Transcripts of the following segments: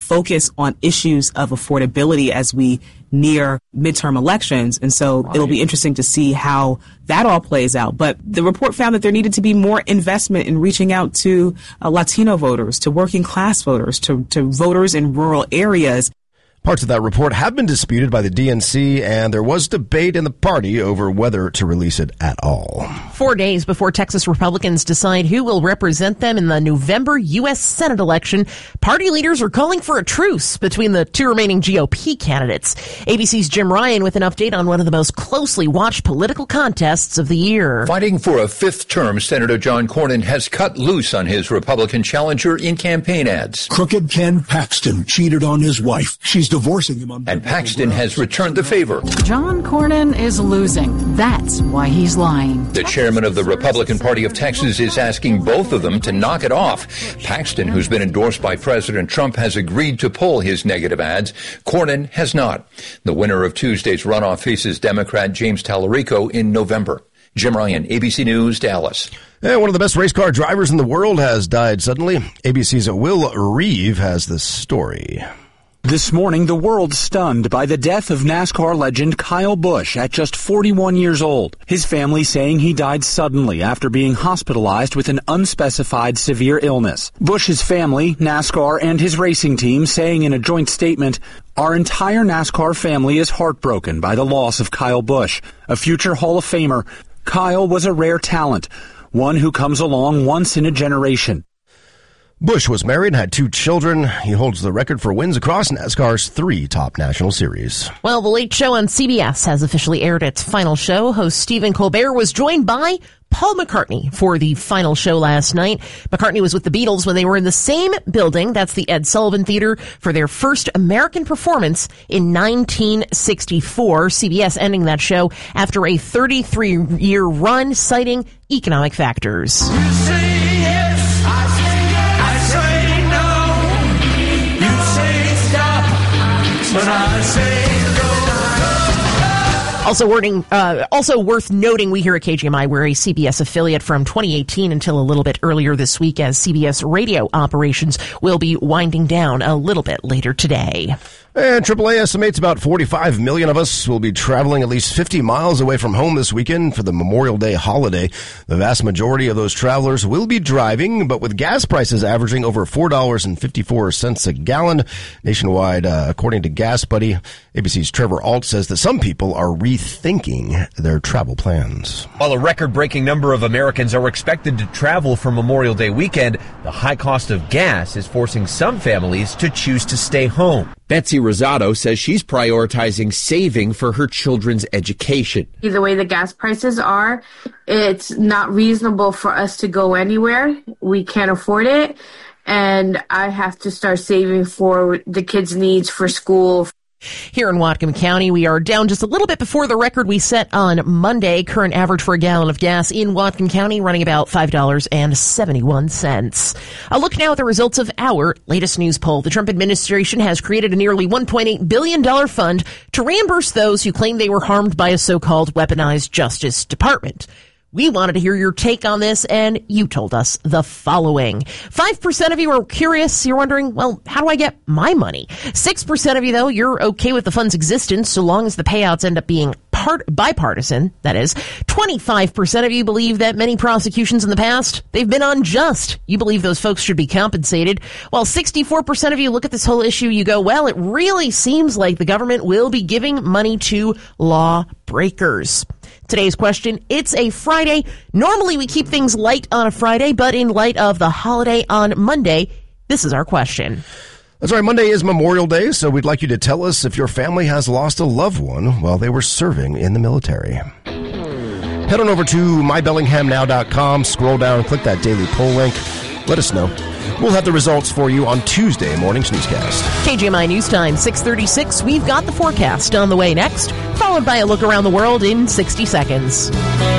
focus on issues of affordability as we near midterm elections. And so it'll be interesting to see how that all plays out. But the report found that there needed to be more investment in reaching out to Latino voters, to working class voters, to voters in rural areas. Parts of that report have been disputed by the DNC, and there was debate in the party over whether to release it at all. 4 days before Texas Republicans decide who will represent them in the November U.S. Senate election, party leaders are calling for a truce between the two remaining GOP candidates. ABC's Jim Ryan with an update on one of the most closely watched political contests of the year. Fighting for a fifth term, Senator John Cornyn has cut loose on his Republican challenger in campaign ads. Crooked Ken Paxton cheated on his wife. She's divorcing him on and Paxton has returned the favor. John Cornyn is losing. That's why he's lying. The chairman of the Republican Party of Texas is asking both of them to knock it off. Paxton, who's been endorsed by President Trump, has agreed to pull his negative ads. Cornyn has not. The winner of Tuesday's runoff faces Democrat James Tallarico in November. Jim Ryan, ABC News, Dallas. And one of the best race car drivers in the world has died suddenly. ABC's Will Reeve has this story. This morning, the world stunned by the death of NASCAR legend Kyle Busch at just 41 years old. His family saying he died suddenly after being hospitalized with an unspecified severe illness. Busch's family, NASCAR, and his racing team saying in a joint statement, "Our entire NASCAR family is heartbroken by the loss of Kyle Busch, a future Hall of Famer. Kyle was a rare talent, one who comes along once in a generation." Busch was married and had 2 children. He holds the record for wins across NASCAR's 3 top national series. Well, The Late Show on CBS has officially aired its final show. Host Stephen Colbert was joined by Paul McCartney for the final show last night. McCartney was with the Beatles when they were in the same building, that's the Ed Sullivan Theater, for their first American performance in 1964. CBS ending that show after a 33-year run, citing economic factors. You say yes, I say no. You say stop, but I say Also worth noting, we here at KGMI, we're a CBS affiliate from 2018 until a little bit earlier this week, as CBS radio operations will be winding down a little bit later today. And AAA estimates about 45 million of us will be traveling at least 50 miles away from home this weekend for the Memorial Day holiday. The vast majority of those travelers will be driving, but with gas prices averaging over $4.54 a gallon nationwide, according to Gas Buddy, ABC's Trevor Alt says that some people are rethinking their travel plans. While a record-breaking number of Americans are expected to travel for Memorial Day weekend, the high cost of gas is forcing some families to choose to stay home. Betsy Rosado says she's prioritizing saving for her children's education. The way the gas prices are, it's not reasonable for us to go anywhere. We can't afford it. And I have to start saving for the kids' needs for school. Here in Whatcom County, we are down just a little bit before the record we set on Monday. Current average for a gallon of gas in Whatcom County running about $5.71. A look now at the results of our latest news poll. The Trump administration has created a nearly $1.8 billion fund to reimburse those who claim they were harmed by a so-called weaponized Justice Department. We wanted to hear your take on this, and you told us the following. 5% of you are curious. You're wondering, well, how do I get my money? 6% of you, though, you're okay with the fund's existence so long as the payouts end up being bipartisan, that is. 25% of you believe that many prosecutions in the past, they've been unjust. You believe those folks should be compensated. While 64% of you look at this whole issue, you go, well, it really seems like the government will be giving money to lawbreakers. Today's question, it's a Friday. Normally we keep things light on a Friday, but in light of the holiday on Monday, this is our question. That's right, Monday is Memorial Day, so we'd like you to tell us if your family has lost a loved one while they were serving in the military. Head on over to mybellinghamnow.com, scroll down, click that daily poll link. Let us know. We'll have the results for you on Tuesday morning's newscast. KGMI News Time, 6:36. We've got the forecast on the way next, followed by a look around the world in 60 seconds.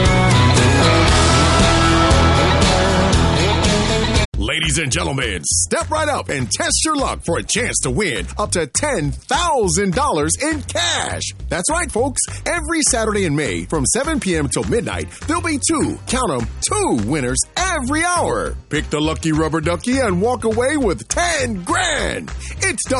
Ladies and gentlemen, step right up and test your luck for a chance to win up to $10,000 in cash. That's right, folks. Every Saturday in May from 7 p.m. till midnight, there'll be two winners every hour. Pick the lucky rubber ducky and walk away with 10 grand. It's done.